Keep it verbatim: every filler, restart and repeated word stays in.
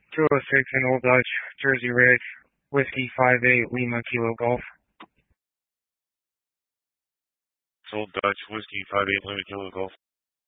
two oh six in Old Dutch, Jersey Ridge, Whiskey five eight Lima Kilo Golf. Old Dutch, Whiskey five eight Lima Kilo Golf.